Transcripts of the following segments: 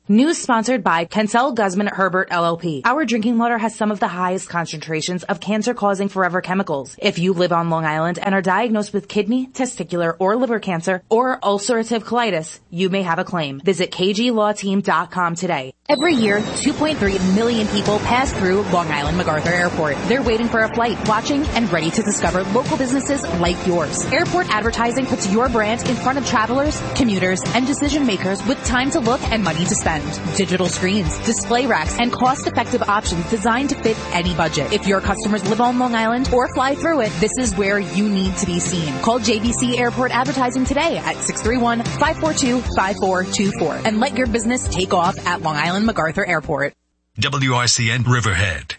News sponsored by Kensel Guzman Herbert LLP. Our drinking water has some of the highest concentrations of cancer-causing forever chemicals. If you live on Long Island and are diagnosed with kidney, testicular, or liver cancer, or ulcerative colitis, you may have a claim. Visit kglawteam.com today. Every year, 2.3 million people pass through Long Island MacArthur Airport. They're waiting for a flight, watching, and ready to discover local businesses like yours. Airport advertising puts your brand in front of travelers, commuters, and decision makers with time to look and money to spend. Digital screens, display racks, and cost-effective options designed to fit any budget. If your customers live on Long Island or fly through it, this is where you need to be seen. Call JBC Airport Advertising today at 631-542-5424 and let your business take off at Long Island MacArthur Airport. WRCN Riverhead.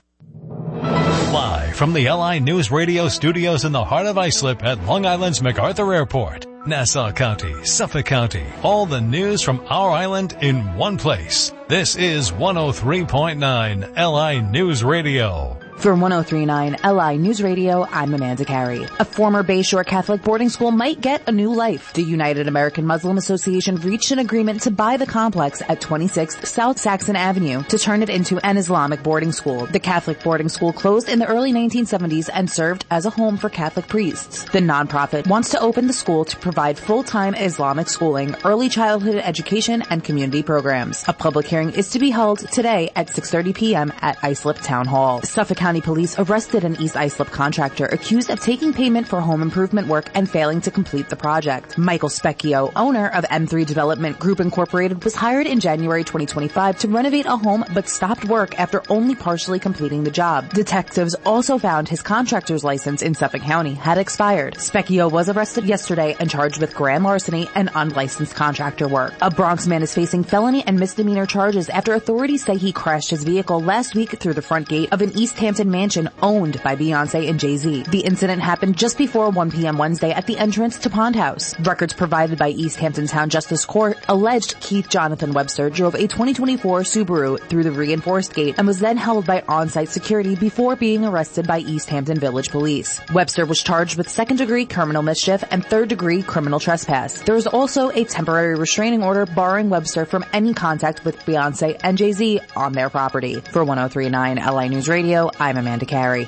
Live from the LI News Radio studios in the heart of Islip at Long Island's MacArthur Airport. Nassau County, Suffolk County, all the news from our island in one place. This is 103.9 LI News Radio. For 103.9 LI News Radio, I'm Amanda Carey. A former Bayshore Catholic boarding school might get a new life. The United American Muslim Association reached an agreement to buy the complex at 26 South Saxon Avenue to turn it into an Islamic boarding school. The Catholic boarding school closed in the early 1970s and served as a home for Catholic priests. The nonprofit wants to open the school to provide full-time Islamic schooling, early childhood education, and community programs. A public hearing is to be held today at 6:30 p.m. at Islip Town Hall. Suffolk County Police arrested an East Islip contractor accused of taking payment for home improvement work and failing to complete the project. Michael Specchio, owner of M3 Development Group Incorporated, was hired in January 2025 to renovate a home but stopped work after only partially completing the job. Detectives also found his contractor's license in Suffolk County had expired. Specchio was arrested yesterday and charged with grand larceny and unlicensed contractor work. A Bronx man is facing felony and misdemeanor charges after authorities say he crashed his vehicle last week through the front gate of an East Hampton mansion owned by Beyonce and Jay-Z. The incident happened just before 1 p.m. Wednesday at the entrance to Pond House. Records provided by East Hampton Town Justice Court alleged Keith Jonathan Webster drove a 2024 Subaru through the reinforced gate and was then held by on-site security before being arrested by East Hampton Village Police. Webster was charged with second-degree criminal mischief and third-degree criminal trespass. There was also a temporary restraining order barring Webster from any contact with Beyonce and Jay-Z on their property. For 103.9 LI News Radio, I'm Amanda Carey.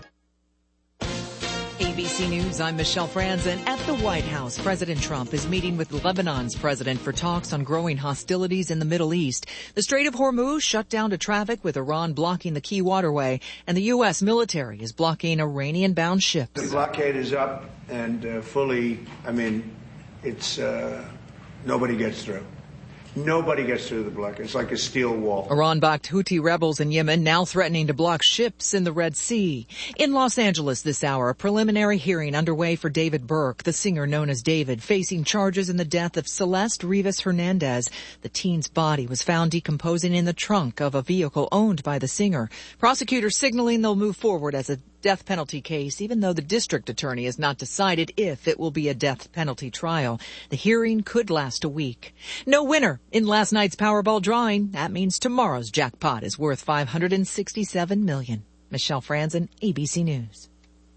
ABC News, I'm Michelle Franzen. At the White House, President Trump is meeting with Lebanon's president for talks on growing hostilities in the Middle East. The Strait of Hormuz shut down to traffic with Iran blocking the key waterway, and the U.S. military is blocking Iranian-bound ships. The blockade is up and it's nobody gets through. Nobody gets through the blockade. It's like a steel wall. Iran-backed Houthi rebels in Yemen now threatening to block ships in the Red Sea. In Los Angeles this hour, a preliminary hearing underway for David Burke, the singer known as David, facing charges in the death of Celeste Rivas Hernandez. The teen's body was found decomposing in the trunk of a vehicle owned by the singer. Prosecutors signaling they'll move forward as a death penalty case, even though the district attorney has not decided if it will be a death penalty trial. The hearing could last a week. No winner in last night's Powerball drawing. That means tomorrow's jackpot is worth $567 million. Michelle Franzen, ABC News.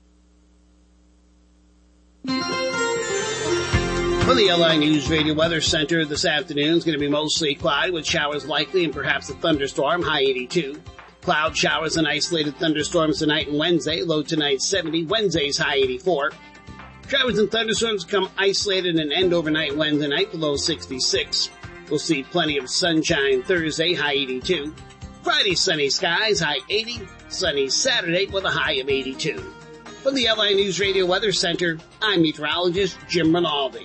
From the LI News Radio Weather Center this afternoon, it's going to be mostly cloudy with showers likely and perhaps a thunderstorm, high 82. Cloud showers and isolated thunderstorms tonight and Wednesday, low tonight 70, Wednesday's high 84. Showers and thunderstorms become isolated and end overnight Wednesday night, low 66. We'll see plenty of sunshine Thursday, high 82. Friday, sunny skies, high 80. Sunny Saturday with a high of 82. From the LI News Radio Weather Center, I'm meteorologist Jim Rinaldi.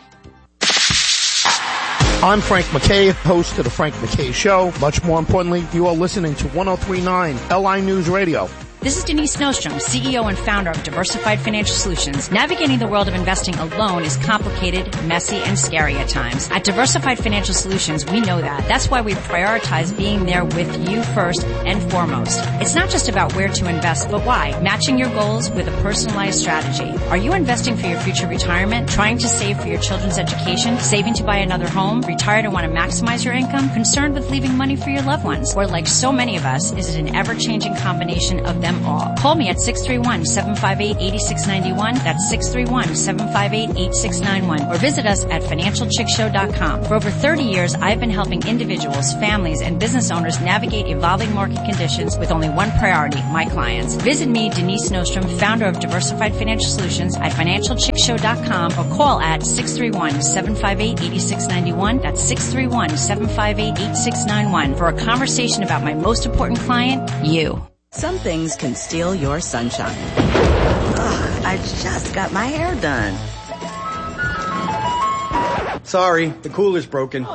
I'm Frank McKay, host of the Frank McKay Show. Much more importantly, you are listening to 103.9 LI News Radio. This is Denise Snowstrom, CEO and founder of Diversified Financial Solutions. Navigating the world of investing alone is complicated, messy, and scary at times. At Diversified Financial Solutions, we know that. That's why we prioritize being there with you first and foremost. It's not just about where to invest, but why. Matching your goals with a personalized strategy. Are you investing for your future retirement? Trying to save for your children's education? Saving to buy another home? Retired and want to maximize your income? Concerned with leaving money for your loved ones? Or like so many of us, is it an ever-changing combination of them them all. Call me at 631-758-8691. That's 631-758-8691. Or visit us at financialchickshow.com. For over 30 years, I've been helping individuals, families, and business owners navigate evolving market conditions with only one priority, my clients. Visit me, Denise Nostrom, founder of Diversified Financial Solutions, at financialchickshow.com or call at 631-758-8691. That's 631-758-8691 for a conversation about my most important client, you. Some things can steal your sunshine. Ugh, I just got my hair done. Sorry, the cooler's broken.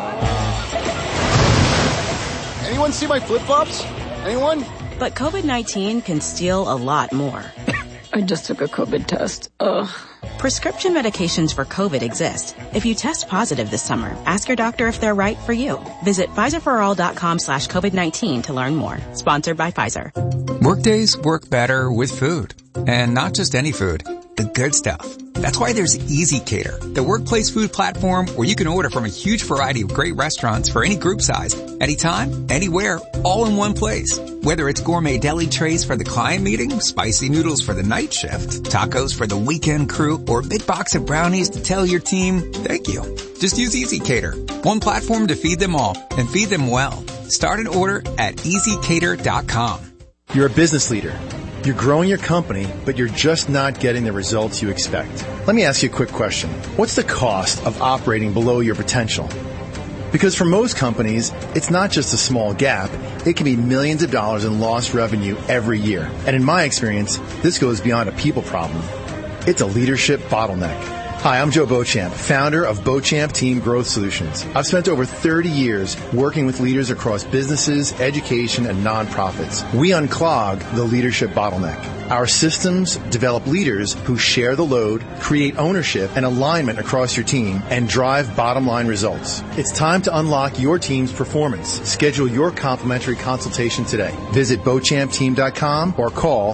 Anyone see my flip-flops? Anyone? But COVID-19 can steal a lot more. I just took a COVID test. Ugh. Prescription medications for COVID exist. If you test positive this summer, ask your doctor if they're right for you. Visit PfizerForAll.com/COVID-19 to learn more. Sponsored by Pfizer. Workdays work better with food. And not just any food. The good stuff. That's why there's EasyCater, the workplace food platform where you can order from a huge variety of great restaurants for any group size, anytime, anywhere, all in one place. Whether it's gourmet deli trays for the client meeting, spicy noodles for the night shift, tacos for the weekend crew, or a big box of brownies to tell your team, thank you. Just use EasyCater. One platform to feed them all and feed them well. Start an order at EasyCater.com. You're a business leader. You're growing your company, but you're just not getting the results you expect. Let me ask you a quick question. What's the cost of operating below your potential? Because for most companies, it's not just a small gap. It can be millions of dollars in lost revenue every year. And in my experience, this goes beyond a people problem. It's a leadership bottleneck. Hi, I'm Joe Beauchamp, founder of Beauchamp Team Growth Solutions. I've spent over 30 years working with leaders across businesses, education, and nonprofits. We unclog the leadership bottleneck. Our systems develop leaders who share the load, create ownership and alignment across your team, and drive bottom-line results. It's time to unlock your team's performance. Schedule your complimentary consultation today. Visit BeauchampTeam.com or call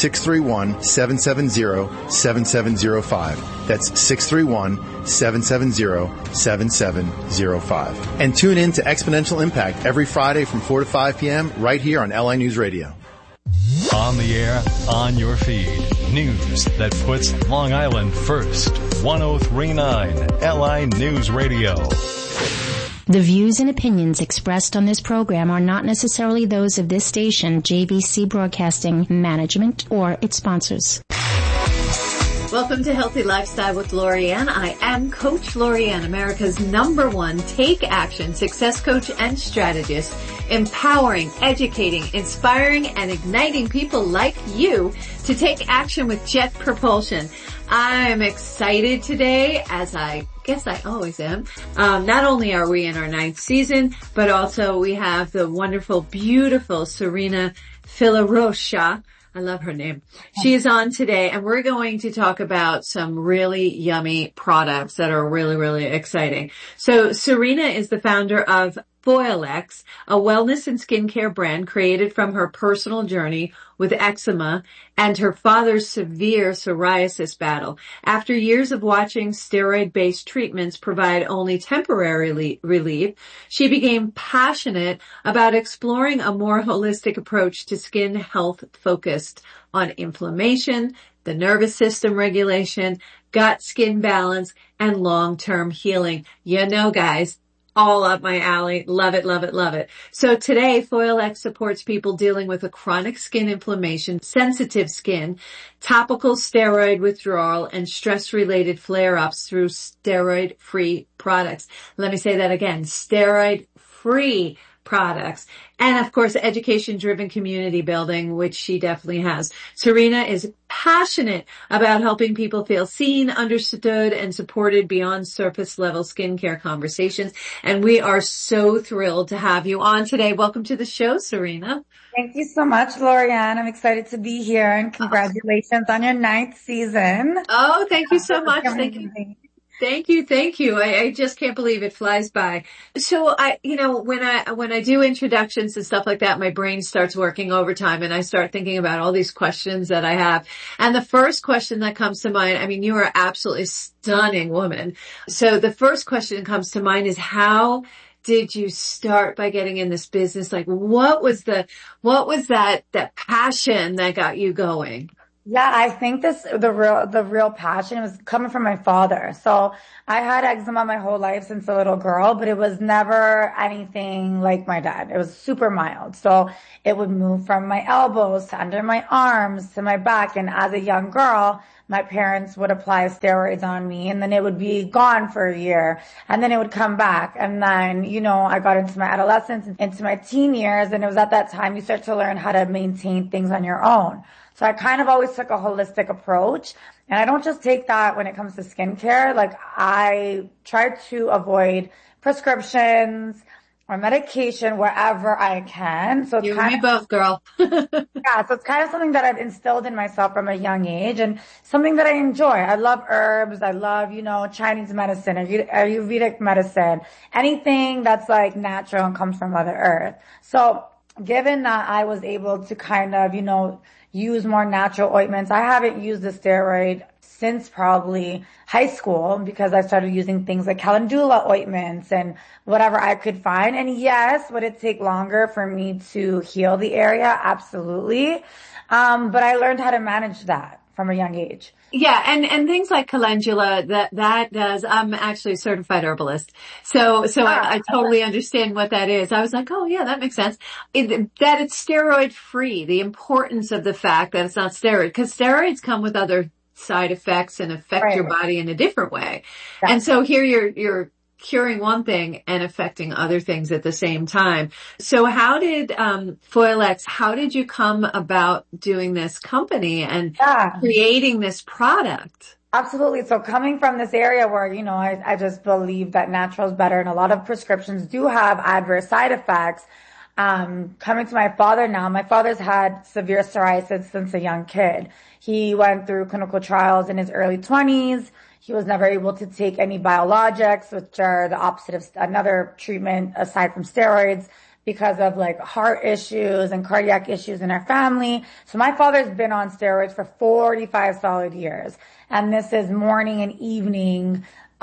631-770-7705. That's 631-770-7705. And tune in to Exponential Impact every Friday from 4 to 5 p.m. right here on LI News Radio. On the air, on your feed. News that puts Long Island first. 103.9 LI News Radio. The views and opinions expressed on this program are not necessarily those of this station, JVC Broadcasting, management, or its sponsors. Welcome to Healthy Lifestyle with Lorianne. I am Coach Lorianne, America's #1 take action success coach and strategist, empowering, educating, inspiring, and igniting people like you to take action with jet propulsion. I'm excited today, as I guess I always am. Not only are we in our 9th season, but also we have the wonderful, beautiful Serena Filarosha. I love her name. She is on today, and we're going to talk about some really yummy products that are really, really exciting. So Serena is the founder of Foilex, a wellness and skincare brand created from her personal journey with eczema and her father's severe psoriasis battle. After years of watching steroid-based treatments provide only temporary relief, she became passionate about exploring a more holistic approach to skin health focused on inflammation, the nervous system regulation, gut skin balance, and long-term healing. You know, guys, all up my alley. Love it, love it, love it. So today, Foilex supports people dealing with a chronic skin inflammation, sensitive skin, topical steroid withdrawal, and stress-related flare-ups through steroid-free products. Let me say that again, steroid-free products. And of course, education-driven community building, which she definitely has. Serena is passionate about helping people feel seen, understood, and supported beyond surface-level skincare conversations. And we are so thrilled to have you on today. Welcome to the show, Serena. Thank you so much, Lorianne. I'm excited to be here, and congratulations on your 9th season. Oh, thank you so much. Thank you. Thank you. Thank you. I just can't believe it flies by. So when I do introductions and stuff like that, my brain starts working overtime and I start thinking about all these questions that I have. And the first question that comes to mind, I mean, you are absolutely stunning woman. So the first question that comes to mind is, how did you start by getting in this business? Like, what was that passion that got you going? Yeah, I think the real passion was coming from my father. So I had eczema my whole life since a little girl, but it was never anything like my dad. It was super mild. So it would move from my elbows to under my arms to my back. And as a young girl, my parents would apply steroids on me, and then it would be gone for a year, and then it would come back. And then, I got into my adolescence, into my teen years, and it was at that time you start to learn how to maintain things on your own. So I kind of always took a holistic approach, and I don't just take that when it comes to skincare. Like, I try to avoid prescriptions or medication wherever I can. So it's you and me both, girl. Yeah, so it's kind of something that I've instilled in myself from a young age, and something that I enjoy. I love herbs. I love, Chinese medicine, Ayurvedic medicine, anything that's like natural and comes from Mother Earth. So given that I was able to kind of, use more natural ointments, I haven't used the steroid since probably high school, because I started using things like calendula ointments and whatever I could find. And yes, would it take longer for me to heal the area? Absolutely. But I learned how to manage that from a young age. Yeah, and things like calendula, that does, I'm actually a certified herbalist. So I totally understand what that is. I was like, oh yeah, that makes sense. That it's steroid free, the importance of the fact that it's not steroid, because steroids come with other side effects and affect your body in a different way. Yeah. And so here you're curing one thing and affecting other things at the same time. So how did Foilex, how did you come about doing this company and creating this product? Absolutely. So coming from this area where, I just believe that natural is better, and a lot of prescriptions do have adverse side effects. Coming to my father now, my father's had severe psoriasis since a young kid. He went through clinical trials in his early 20s. He was never able to take any biologics, which are the opposite of another treatment aside from steroids, because of like heart issues and cardiac issues in our family. So my father's been on steroids for 45 solid years. And this is morning and evening,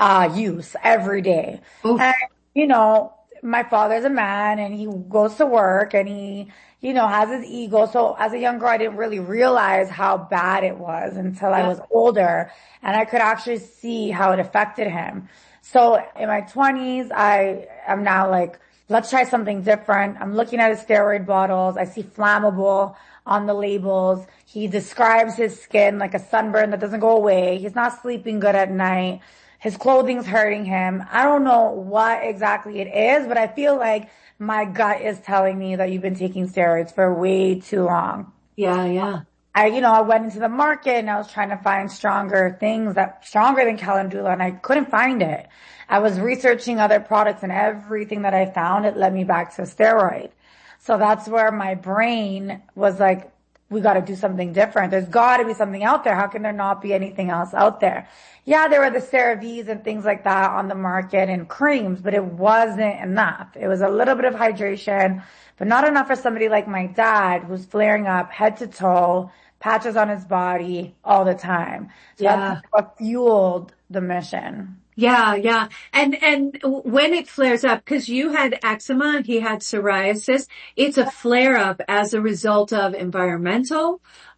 use every day. Oof. And, my father's a man, and he goes to work, and he, has his ego. So as a young girl, I didn't really realize how bad it was until I was older, and I could actually see how it affected him. So in my 20s, I am now like, let's try something different. I'm looking at his steroid bottles. I see flammable on the labels. He describes his skin like a sunburn that doesn't go away. He's not sleeping good at night. His clothing's hurting him. I don't know what exactly it is, but I feel like my gut is telling me that you've been taking steroids for way too long. Yeah. I went into the market and I was trying to find stronger things stronger than calendula, and I couldn't find it. I was researching other products, and everything that I found, it led me back to steroid. So that's where my brain was like, we got to do something different. There's got to be something out there. How can there not be anything else out there? Yeah, there were the CeraVes and things like that on the market and creams, but it wasn't enough. It was a little bit of hydration, but not enough for somebody like my dad, who's flaring up head to toe, patches on his body all the time. So that's what fueled the mission. Yeah. And when it flares up, because you had eczema, he had psoriasis, it's a flare up as a result of environmental.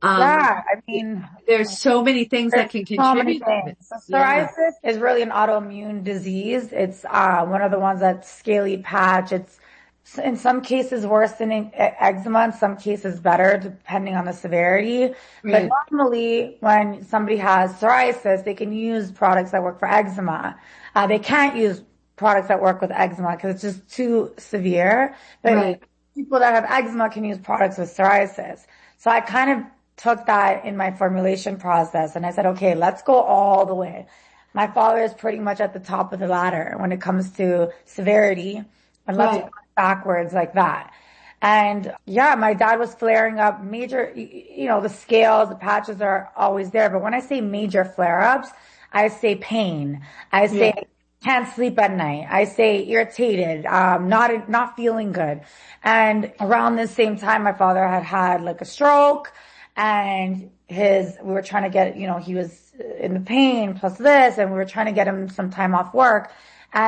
There's so many things that can contribute. So psoriasis is really an autoimmune disease. It's one of the ones that's scaly patch. It's in some cases worse than eczema, in some cases better, depending on the severity. Right. But normally, when somebody has psoriasis, they can use products that work for eczema. They can't use products that work with eczema because it's just too severe. But people that have eczema can use products with psoriasis. So I kind of took that in my formulation process, and I said, okay, let's go all the way. My father is pretty much at the top of the ladder when it comes to severity, and let's go backwards like that. And my dad was flaring up major, the scales, the patches are always there. But when I say major flare-ups, I say pain. I say can't sleep at night. I say irritated, not feeling good. And around this same time, my father had like a stroke, and we were trying to get, he was in the pain plus this, and we were trying to get him some time off work. And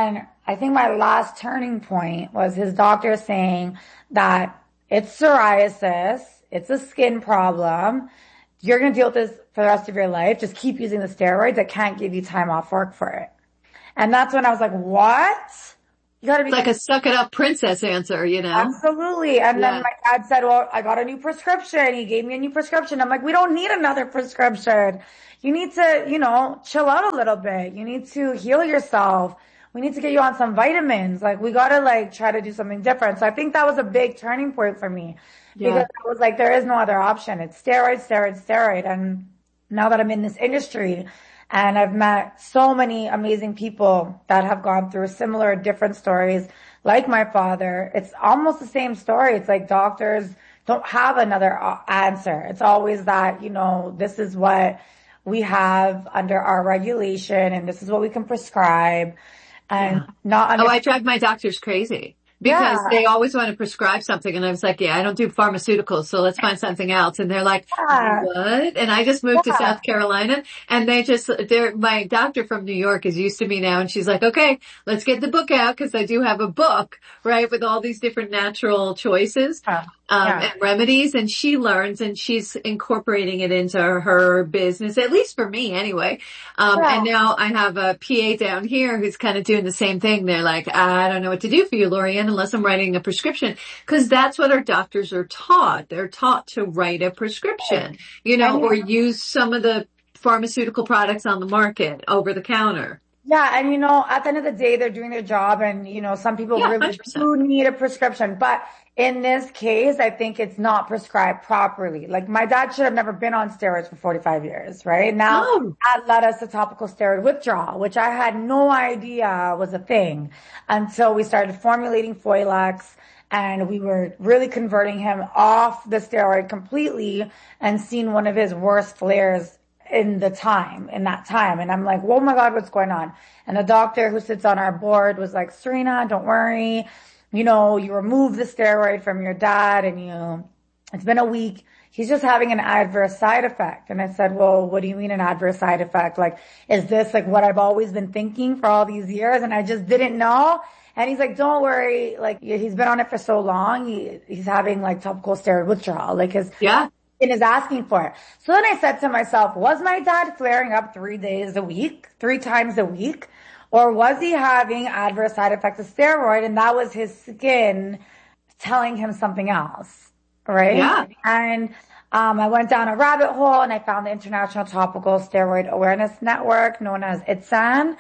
I think my last turning point was his doctor saying that it's psoriasis, it's a skin problem. You're going to deal with this for the rest of your life. Just keep using the steroids. I can't give you time off work for it. And that's when I was like, what? You gotta be like a suck it up princess answer, you know? Absolutely. And then my dad said, well, I got a new prescription. He gave me a new prescription. I'm like, we don't need another prescription. You need to, you know, chill out a little bit. You need to heal yourself. We need to get you on some vitamins. Like, we gotta like try to do something different. So I think that was a big turning point for me. Because I was like, there is no other option. It's steroid. And now that I'm in this industry and I've met so many amazing people that have gone through similar, different stories, like my father, it's almost the same story. It's like doctors don't have another answer. It's always that, you know, this is what we have under our regulation and this is what we can prescribe. And I drive my doctors crazy. Because they always want to prescribe something. And I was like, I don't do pharmaceuticals, so let's find something else. And they're like, what? And I just moved to South Carolina and my doctor from New York is used to me now. And she's like, okay, let's get the book out because I do have a book, right, with all these different natural choices, and remedies. And she learns and she's incorporating it into her business, at least for me anyway. And now I have a PA down here who's kind of doing the same thing. They're like, I don't know what to do for you, Lorianne, unless I'm writing a prescription, because that's what our doctors are taught. They're taught to write a prescription, you know, or use some of the pharmaceutical products on the market over the counter. Yeah, and you know, at the end of the day, they're doing their job and, you know, some people really 100%. Do need a prescription. But in this case, I think it's not prescribed properly. Like my dad should have never been on steroids for 45 years, right? Now that led us to topical steroid withdrawal, which I had no idea was a thing until we started formulating Foilex. And we were really converting him off the steroid completely and seeing one of his worst flares in that time. And I'm like, oh my God, what's going on? And the doctor who sits on our board was like, Serena, don't worry. You know, you remove the steroid from your dad and it's been a week. He's just having an adverse side effect. And I said, well, what do you mean an adverse side effect? Like, is this like what I've always been thinking for all these years? And I just didn't know. And he's like, don't worry. Like, he's been on it for so long. He's having like topical steroid withdrawal. Like his skin is asking for it. So then I said to myself, was my dad flaring up 3 times a week? Or was he having adverse side effects of steroid and that was his skin telling him something else? Right? Yeah. And I went down a rabbit hole and I found the International Topical Steroid Awareness Network, known as ITSAN.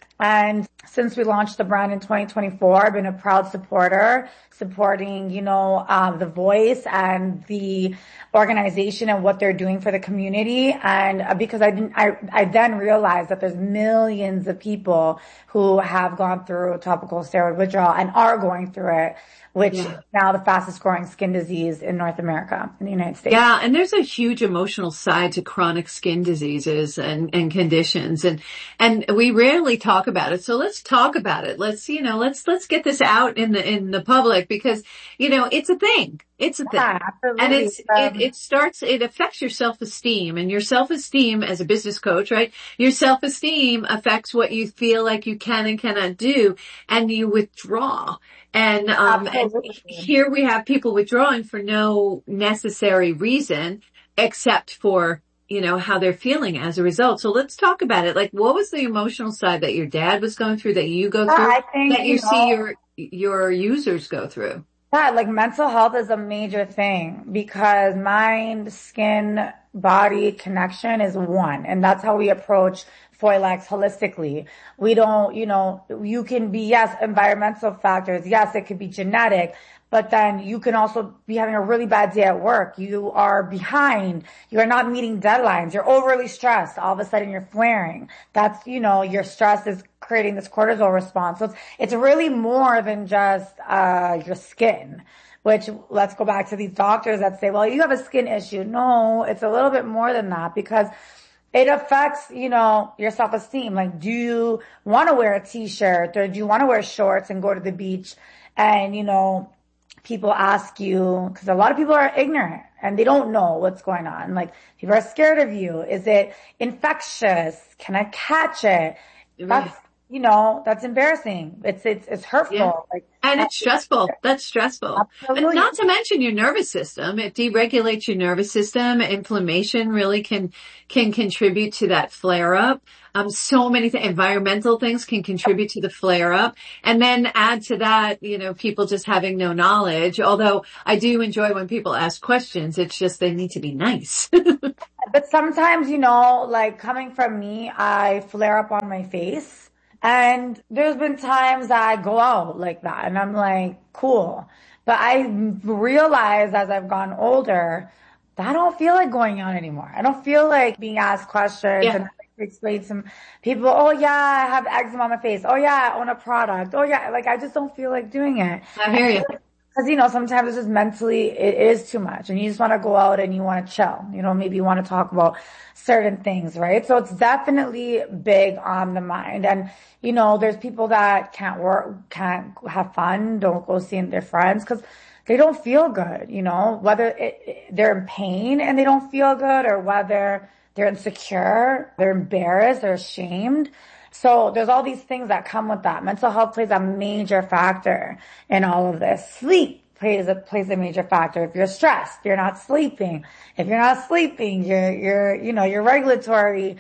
And since we launched the brand in 2024, I've been a proud supporter, supporting, The Voice and the organization and what they're doing for the community. And because I then realized that there's millions of people who have gone through topical steroid withdrawal and are going through it, which is now the fastest growing skin disease in North America, in the United States. Yeah, and there's a huge emotional side to chronic skin diseases and conditions. And we rarely talk about it. So let's talk about it. Let's get this out in the public because, it's a thing. It's a thing. Absolutely. And it affects your self-esteem, and your self-esteem as a business coach, right? Your self-esteem affects what you feel like you can and cannot do, and you withdraw. And here we have people withdrawing for no necessary reason except for, how they're feeling as a result. So let's talk about it. Like, what was the emotional side that your dad was going through, that you go through, I think, that you see your users go through? Yeah, like mental health is a major thing because mind, skin, body connection is one. And that's how we approach Foilex holistically. We don't, you can be, environmental factors. Yes, it could be genetic, but then you can also be having a really bad day at work. You are behind. You are not meeting deadlines. You're overly stressed. All of a sudden you're flaring. That's, your stress is creating this cortisol response. So it's really more than just, your skin. Which, let's go back to these doctors that say, well, you have a skin issue. No, it's a little bit more than that because it affects, your self-esteem. Like, do you want to wear a t-shirt or do you want to wear shorts and go to the beach? And, people ask you, because a lot of people are ignorant and they don't know what's going on. Like, people are scared of you. Is it infectious? Can I catch it? you know, that's embarrassing. It's hurtful. Yeah. Like, and it's stressful. That's stressful. Absolutely. And not to mention your nervous system. It deregulates your nervous system. Inflammation really can contribute to that flare up. So many environmental things can contribute to the flare up. And then add to that, you know, people just having no knowledge. Although I do enjoy when people ask questions. It's just they need to be nice. But sometimes, you know, like coming from me, I flare up on my face. And there's been times that I go out like that and I'm like, cool. But I realize as I've gotten older, that I don't feel like going out anymore. I don't feel like being asked questions and explain to some people, oh yeah, I have eczema on my face. Oh yeah, I own a product. Oh yeah, like I just don't feel like doing it. I hear you. Because, you know, sometimes it's just mentally, it is too much and you just want to go out and you want to chill. You know, maybe you want to talk about certain things, right? So it's definitely big on the mind. And, you know, there's people that can't have fun, don't go seeing their friends because they don't feel good, you know, whether they're in pain and they don't feel good or whether they're insecure, they're embarrassed, they're ashamed. So there's all these things that come with that. Mental health plays a major factor in all of this. Sleep plays a major factor. If you're stressed, you're not sleeping. If you're not sleeping, you're regulatory,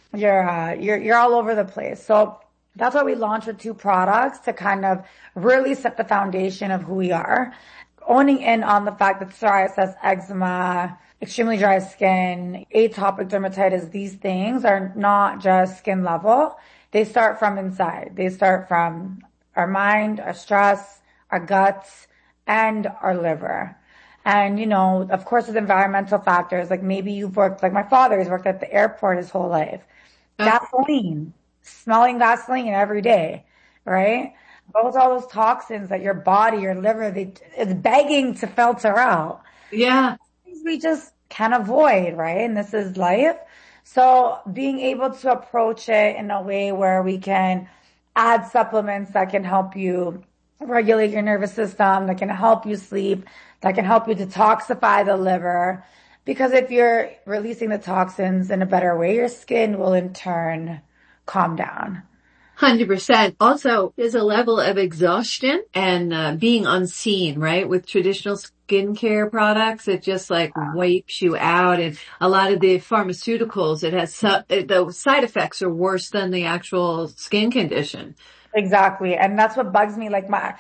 you're all over the place. So that's why we launched with 2 products to kind of really set the foundation of who we are. Owning in on the fact that psoriasis, eczema, extremely dry skin, atopic dermatitis, these things are not just skin level. They start from inside. They start from our mind, our stress, our guts, and our liver. And, you know, of course, there's environmental factors. Like maybe you've worked, like my father has worked at the airport his whole life. Gasoline, smelling gasoline every day, right? Those are all those toxins that your body, your liver, it's begging to filter out. Yeah. We just can't avoid, right? And this is life. So being able to approach it in a way where we can add supplements that can help you regulate your nervous system, that can help you sleep, that can help you detoxify the liver. Because if you're releasing the toxins in a better way, your skin will in turn calm down. 100%. Also, there's a level of exhaustion and being unseen, right? With traditional skincare products, it just like wipes you out. And a lot of the pharmaceuticals, the side effects are worse than the actual skin condition. Exactly. And that's what bugs me. Like my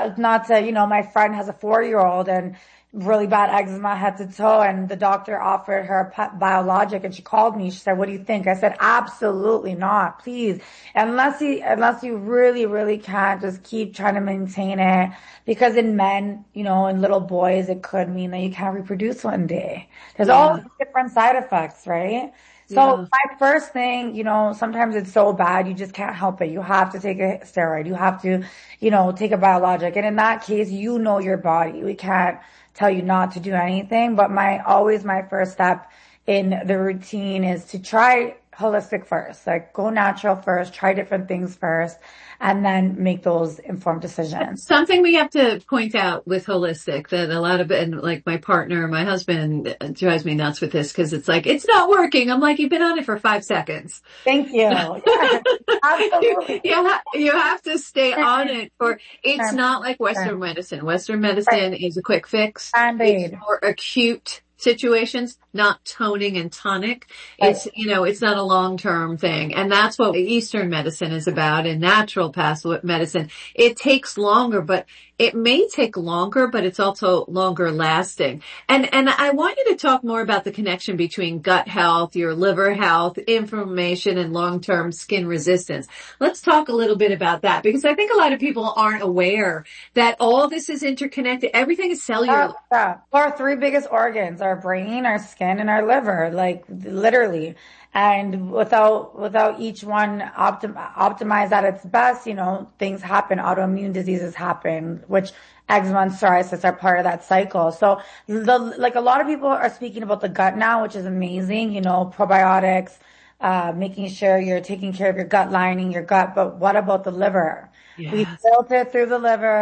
friend has a 4-year-old and really bad eczema head to toe, and the doctor offered her a biologic, and she called me. She said, what do you think? I said, absolutely not, please. Unless you really, really can't, just keep trying to maintain it. Because in men, you know, in little boys, it could mean that you can't reproduce one day. There's all these different side effects, right? So my first thing, you know, sometimes it's so bad, you just can't help it. You have to take a steroid. You have to, you know, take a biologic. And in that case, you know your body. We can't tell you not to do anything. But my first step in the routine is to try holistic first, like go natural first, try different things first, and then make those informed decisions. Something we have to point out with holistic that a lot of it, and like my partner, my husband drives me nuts with this because it's like, it's not working. I'm like, you've been on it for 5 seconds. Thank you. Yes, absolutely. You have to stay on it it's not like Western medicine. Western medicine is a quick fix. It's more acute situations, not toning and tonic. It's, you know, it's not a long-term thing. And that's what Eastern medicine is about, and natural pathway medicine. It takes longer, but it may take longer, but it's also longer lasting. And I want you to talk more about the connection between gut health, your liver health, inflammation, and long-term skin resistance. Let's talk a little bit about that, because I think a lot of people aren't aware that all this is interconnected. Everything is cellular. Our 3 biggest organs, our brain, our skin, and our liver, like literally. And without each one optimized at its best, you know, things happen, autoimmune diseases happen, which eczema and psoriasis are part of that cycle. So like a lot of people are speaking about the gut now, which is amazing, you know, probiotics, making sure you're taking care of your gut lining, your gut, but what about the liver? Yes. We filter through the liver.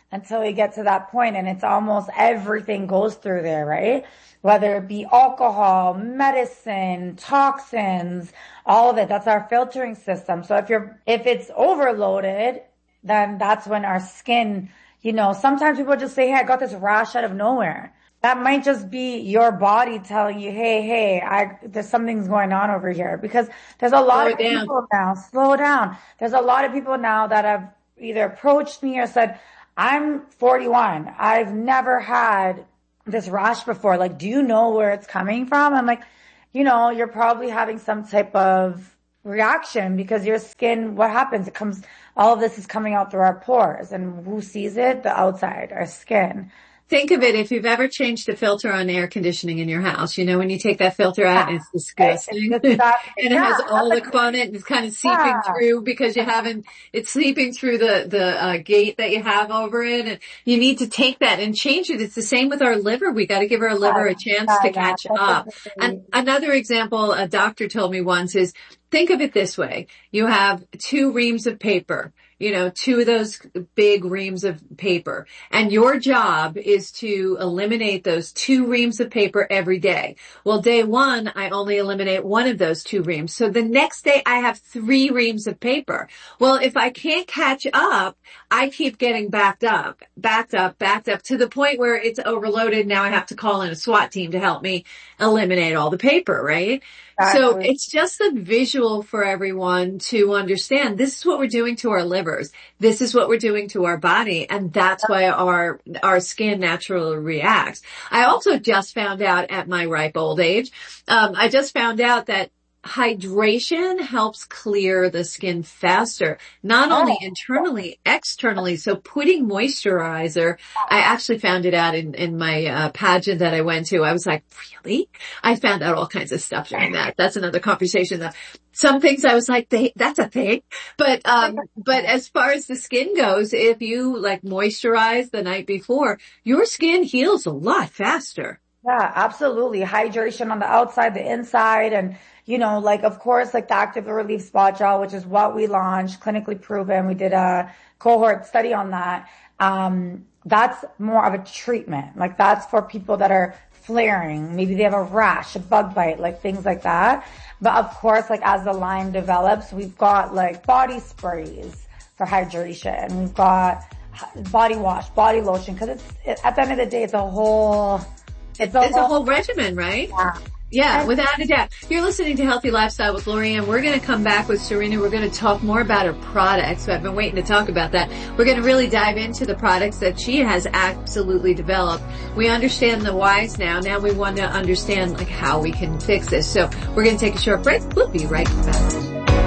until we get to that point, and it's almost everything goes through there, right? Whether it be alcohol, medicine, toxins, all of it. That's our filtering system. So if it's overloaded, then that's when our skin, sometimes people just say, hey, I got this rash out of nowhere. That might just be your body telling you, hey, there's something's going on over here. Because there's a lot of people now, slow down. There's a lot of people now that have either approached me or said, I'm 41. I've never had this rash before. Like, do you know where it's coming from? I'm like, you're probably having some type of reaction because your skin, what happens? All of this is coming out through our pores. And who sees it? The outside, our skin. Think of it, if you've ever changed a filter on air conditioning in your house, when you take that filter out and it's disgusting. And it has all the on it and it's kind of seeping through because it's seeping through the gate that you have over it. And you need to take that and change it. It's the same with our liver. We got to give our liver a chance to catch up. And another example a doctor told me once is, think of it this way. You have 2 reams of paper. 2 of those big reams of paper. And your job is to eliminate those 2 reams of paper every day. Well, day 1, I only eliminate 1 of those 2 reams. So the next day I have 3 reams of paper. Well, if I can't catch up, I keep getting backed up to the point where it's overloaded. Now I have to call in a SWAT team to help me eliminate all the paper, right? Exactly. So it's just a visual for everyone to understand. This is what we're doing to our livers. This is what we're doing to our body. And that's why our skin naturally reacts. I also just found out at my ripe old age, I just found out that hydration helps clear the skin faster, not only internally, externally. So putting moisturizer, I actually found it out in my pageant that I went to. I was like, really? I found out all kinds of stuff during that. That's another conversation. Some things I was like, that's a thing. But as far as the skin goes, if you moisturize the night before, your skin heals a lot faster. Yeah, absolutely. Hydration on the outside, the inside, and of course, the Active Relief Spot Gel, which is what we launched, clinically proven. We did a cohort study on that. That's more of a treatment. That's for people that are flaring. Maybe they have a rash, a bug bite, things like that. But of course, as the line develops, we've got body sprays for hydration. We've got body wash, body lotion, because at the end of the day, it's a whole regimen, right? Yeah, without a doubt. You're listening to Healthy Lifestyle with Lorianne. We're going to come back with Serena. We're going to talk more about her products. So I've been waiting to talk about that. We're going to really dive into the products that she has absolutely developed. We understand the whys now. Now we want to understand how we can fix this. So we're going to take a short break. We'll be right back.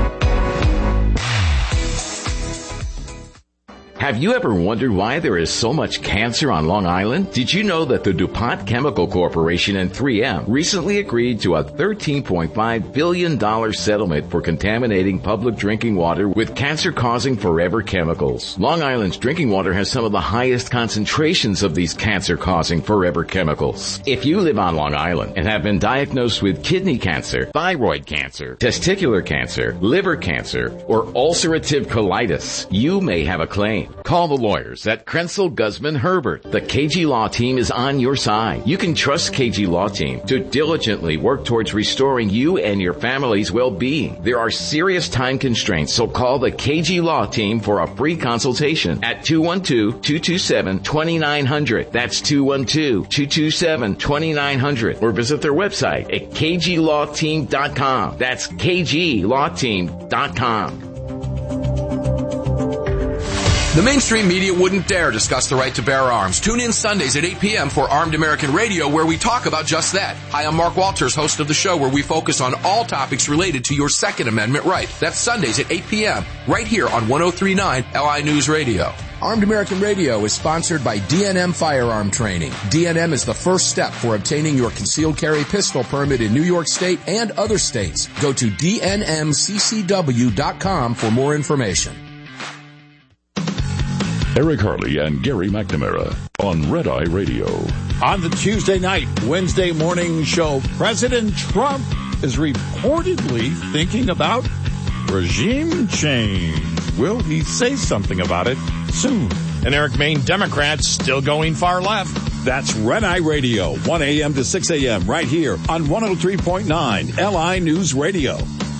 Have you ever wondered why there is so much cancer on Long Island? Did you know that the DuPont Chemical Corporation and 3M recently agreed to a $13.5 billion settlement for contaminating public drinking water with cancer-causing forever chemicals? Long Island's drinking water has some of the highest concentrations of these cancer-causing forever chemicals. If you live on Long Island and have been diagnosed with kidney cancer, thyroid cancer, testicular cancer, liver cancer, or ulcerative colitis, you may have a claim. Call the lawyers at Krenzel, Guzman, Herbert. The KG Law Team is on your side. You can trust KG Law Team to diligently work towards restoring you and your family's well-being. There are serious time constraints, so call the KG Law Team for a free consultation at 212-227-2900. That's 212-227-2900. Or visit their website at kglawteam.com. That's kglawteam.com. The mainstream media wouldn't dare discuss the right to bear arms. Tune in Sundays at 8 p.m. for Armed American Radio, where we talk about just that. Hi, I'm Mark Walters, host of the show, where we focus on all topics related to your Second Amendment right. That's Sundays at 8 p.m. right here on 103.9 LI News Radio. Armed American Radio is sponsored by DNM Firearm Training. DNM is the first step for obtaining your concealed carry pistol permit in New York State and other states. Go to dnmccw.com for more information. Eric Harley and Gary McNamara on Red Eye Radio. On the Tuesday night, Wednesday morning show, President Trump is reportedly thinking about regime change. Will he say something about it soon? and Eric Maine Democrats still going far left. That's Red Eye Radio, 1 a.m. to 6 a.m. right here on 103.9 LI News Radio.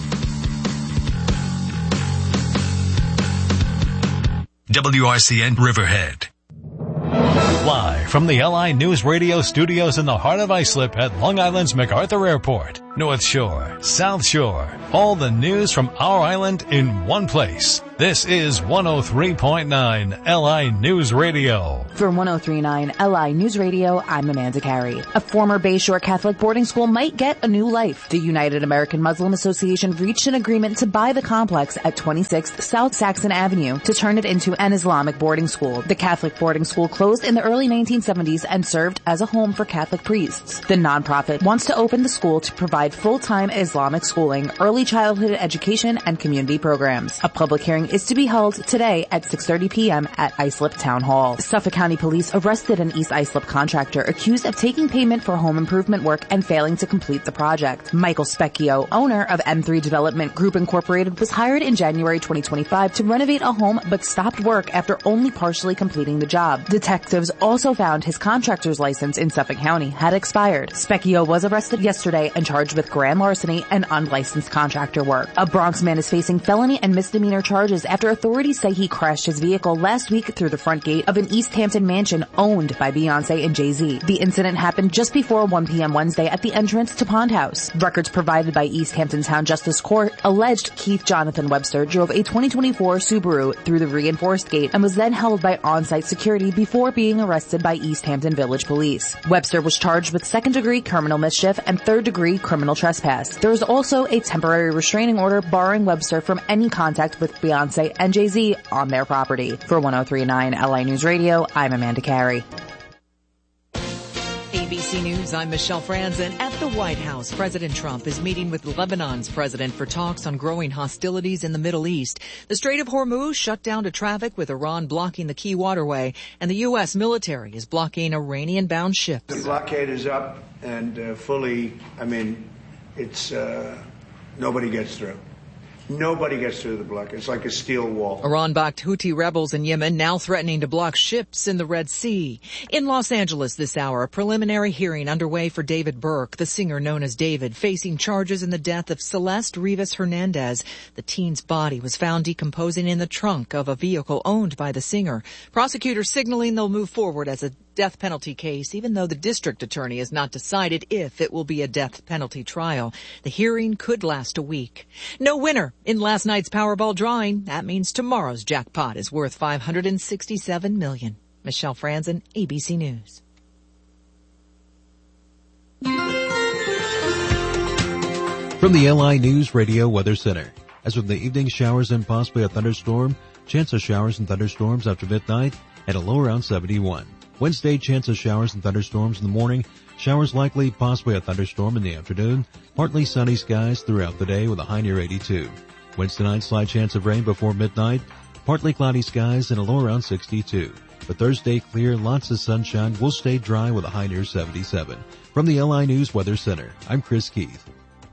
WRCN Riverhead. Live from the LI News Radio studios in the heart of Islip at Long Island's MacArthur Airport. North Shore, South Shore, all the news from our island in one place. This is 103.9 LI News Radio. For 103.9 LI News Radio, I'm Amanda Carey. A former Bayshore Catholic boarding school might get a new life. The United American Muslim Association reached an agreement to buy the complex at 26th South Saxon Avenue to turn it into an Islamic boarding school. The Catholic boarding school closed in the early 1970s and served as a home for Catholic priests. The nonprofit wants to open the school to provide full-time Islamic schooling, early childhood education, and community programs. A public hearing is to be held today at 6:30 p.m. at Islip Town Hall. Suffolk County Police arrested an East Islip contractor accused of taking payment for home improvement work and failing to complete the project. Michael Specchio, owner of M3 Development Group Incorporated, was hired in January 2025 to renovate a home but stopped work after only partially completing the job. Detectives also found his contractor's license in Suffolk County had expired. Specchio was arrested yesterday and charged with grand larceny and unlicensed contractor work. A Bronx man is facing felony and misdemeanor charges after authorities say he crashed his vehicle last week through the front gate of an East Hampton mansion owned by Beyonce and Jay-Z. The incident happened just before 1 p.m. Wednesday at the entrance to Pond House. Records provided by East Hampton Town Justice Court alleged Keith Jonathan Webster drove a 2024 Subaru through the reinforced gate and was then held by on-site security before being arrested by East Hampton Village Police. Webster was charged with second-degree criminal mischief and third-degree criminal trespass. There is also a temporary restraining order barring Webster from any contact with Beyonce and Jay-Z on their property. For 103.9 LI News Radio, I'm Amanda Carey. ABC News, I'm Michelle Franzen. At the White House, President Trump is meeting with Lebanon's president for talks on growing hostilities in the Middle East. The Strait of Hormuz shut down to traffic with Iran blocking the key waterway, and the U.S. military is blocking Iranian-bound ships. The blockade is up and it's nobody gets through. Nobody gets through the blockade. It's like a steel wall. Iran-backed Houthi rebels in Yemen now threatening to block ships in the Red Sea. In Los Angeles this hour, a preliminary hearing underway for David Burke, the singer known as David, facing charges in the death of Celeste Rivas Hernandez. The teen's body was found decomposing in the trunk of a vehicle owned by the singer. Prosecutors signaling they'll move forward as a death penalty case, even though the district attorney has not decided if it will be a death penalty trial. The hearing could last a week. No winner in last night's Powerball drawing. That means tomorrow's jackpot is worth $567 million. Michelle Franzen, ABC News. From the LI News Radio Weather Center. As of the evening, showers and possibly a thunderstorm. Chance of showers and thunderstorms after midnight at a low around 71. Wednesday, chance of showers and thunderstorms in the morning. Showers likely, possibly a thunderstorm in the afternoon. Partly sunny skies throughout the day with a high near 82. Wednesday night, slight chance of rain before midnight. Partly cloudy skies and a low around 62. But Thursday, clear, lots of sunshine. Will stay dry with a high near 77. From the LI News Weather Center, I'm Chris Keith.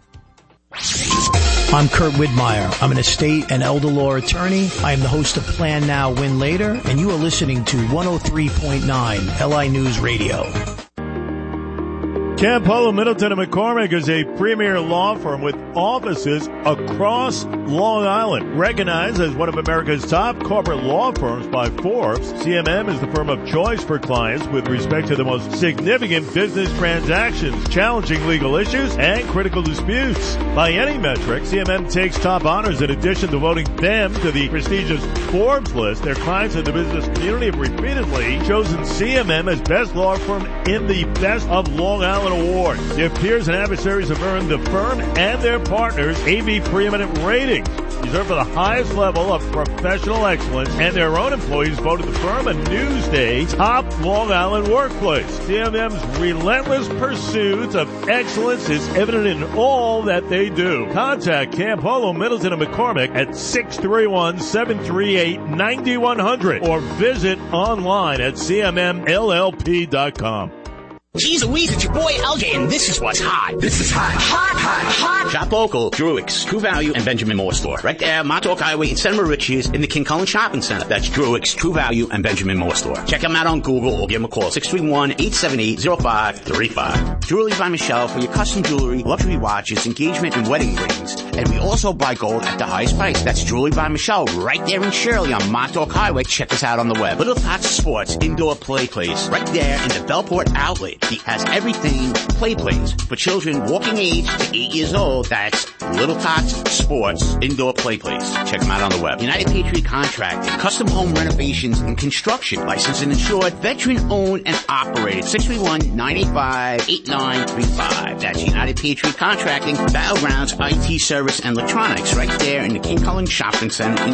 I'm Kurt Widmeyer. I'm an estate and elder law attorney. I am the host of Plan Now, Win Later, and you are listening to 103.9 LI News Radio. Campolo, Middleton & McCormick is a premier law firm with offices across Long Island. Recognized as one of America's top corporate law firms by Forbes, CMM is the firm of choice for clients with respect to the most significant business transactions, challenging legal issues, and critical disputes. By any metric, CMM takes top honors in addition to voting them to the prestigious Forbes list. Their clients in the business community have repeatedly chosen CMM as best law firm in the Best of Long Island Award. Their peers and adversaries have earned the firm and their partners AV preeminent ratings, reserved for the highest level of professional excellence, and their own employees voted the firm a Newsday top Long Island workplace. CMM's relentless pursuit of excellence is evident in all that they do. Contact Campolo, Middleton & McCormick at 631-738-9100 or visit online at cmmllp.com. Geez Louise, it's your boy LJ, and this is what's hot. This is hot. Hot, hot, hot. Shop local, Druick's, True Value, and Benjamin Moore Store. Right there, Montauk Highway in Center Riches in the King Cullen Shopping Center. That's Druick's, True Value, and Benjamin Moore Store. Check them out on Google or give them a call, 631-878-0535. Jewelry by Michelle for your custom jewelry, luxury watches, engagement, and wedding rings. And we also buy gold at the highest price. That's Jewelry by Michelle right there in Shirley on Montauk Highway. Check us out on the web. Little Tots Sports Indoor Play Place right there in the Bellport Outlet. He has everything play place for children walking age to 8 years old. That's Little Tots Sports Indoor Play Place. Check them out on the web. United Patriot Contracting, custom home renovations and construction, licensed and insured, veteran owned and operated. 631-985-8935. That's United Patriot Contracting, Battlegrounds IT Service and Electronics right there in the King Cullen Shopping Center in